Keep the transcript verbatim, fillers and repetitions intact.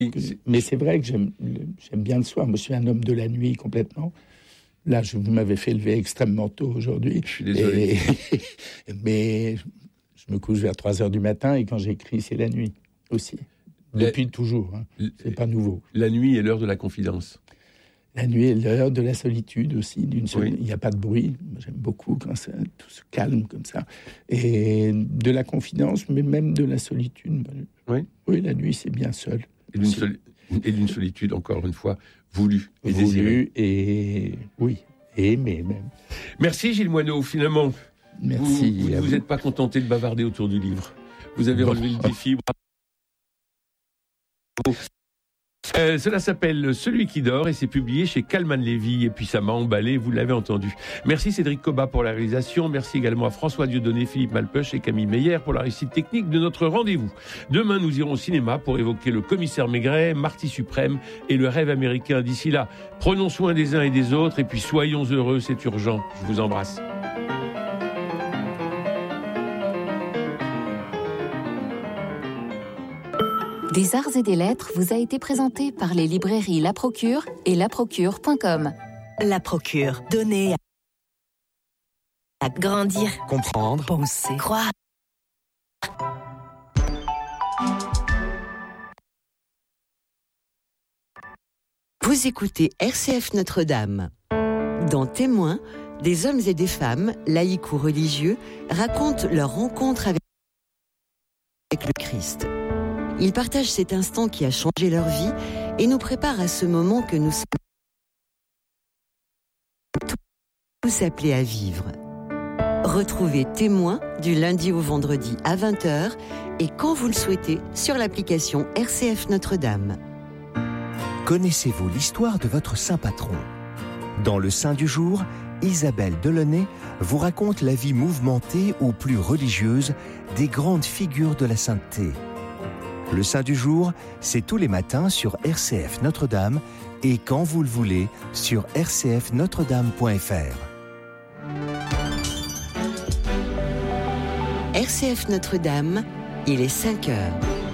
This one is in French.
Mais c'est vrai que j'aime, j'aime bien le soir. Moi, je suis un homme de la nuit complètement. Là, je, vous m'avez fait lever extrêmement tôt aujourd'hui. Je suis désolé. Et, mais je me couche vers trois heures du matin et quand j'écris, c'est la nuit aussi. Depuis la, toujours. Hein. C'est pas nouveau. La nuit est l'heure de la confidence. La nuit est l'heure de la solitude aussi. D'une seule... oui. Il n'y a pas de bruit. J'aime beaucoup quand ça, tout se calme comme ça. Et de la confidence, mais même de la solitude. Oui, oui, la nuit, c'est bien seul. Et d'une, soli... et d'une solitude, encore une fois, voulue et voulue désirée. Et oui, et aimée même. Merci Gilles Moineau. Finalement, Merci. vous ne vous, vous êtes pas contenté de bavarder autour du livre. Vous avez bon. relevé le défi. Bravo. Euh, cela s'appelle Celui qui dort et c'est publié chez Calman Lévy et puis ça m'a emballé, vous l'avez entendu. Merci Cédric Cobat pour la réalisation, merci également à François Dieudonné, Philippe Malpeuch et Camille Meyer pour la réussite technique de notre rendez-vous. Demain nous irons au cinéma pour évoquer Le Commissaire Maigret, Marty Suprême et Le Rêve américain. D'ici là, prenons soin des uns et des autres et puis soyons heureux, c'est urgent. Je vous embrasse. Des arts et des lettres vous a été présenté par les librairies La Procure et la procure point com. La Procure, donner à grandir, comprendre, penser, croire. Vous écoutez R C F Notre-Dame. Dans Témoins, des hommes et des femmes, laïcs ou religieux, racontent leur rencontre avec le Christ. Ils partagent cet instant qui a changé leur vie et nous préparent à ce moment que nous sommes tous appelés à vivre. Retrouvez Témoins du lundi au vendredi à vingt heures et quand vous le souhaitez sur l'application R C F Notre-Dame. Connaissez-vous l'histoire de votre saint patron ? Dans le Saint du jour, Isabelle Delaunay vous raconte la vie mouvementée ou plus religieuse des grandes figures de la sainteté. Le Saint du jour, c'est tous les matins sur R C F Notre-Dame et quand vous le voulez sur r c f notre dame point f r. R C F Notre-Dame, il est cinq heures.